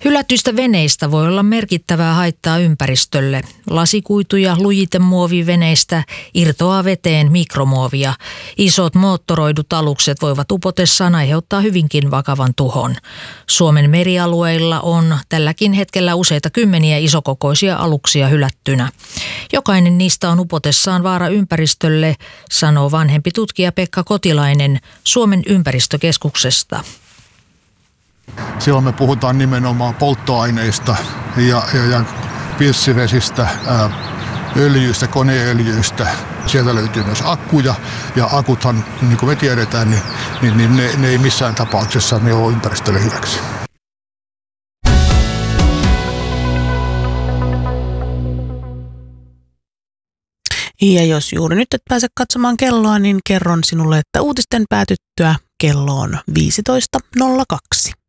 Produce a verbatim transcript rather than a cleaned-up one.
Hylätyistä veneistä voi olla merkittävää haittaa ympäristölle. Lasikuitu ja lujitemuovi veneistä irtoaa veteen mikromuovia. Isot moottoroidut alukset voivat upotessaan aiheuttaa hyvinkin vakavan tuhon. Suomen merialueilla on tälläkin hetkellä useita kymmeniä isokokoisia aluksia hylättynä. Jokainen niistä on upotessaan vaara ympäristölle, sanoo vanhempi tutkija Pekka Kotilainen Suomen ympäristökeskuksesta. Silloin me puhutaan nimenomaan polttoaineista ja, ja, ja pilssivesistä, ää, öljyistä, koneöljyistä. Sieltä löytyy myös akkuja ja akuthan, niin kuin me tiedetään, niin, niin, niin ne, ne ei missään tapauksessa ne ole ympäristölle hyväksi. Ja jos juuri nyt et pääse katsomaan kelloa, niin kerron sinulle, että uutisten päätyttyä kello on viisitoista nolla kaksi.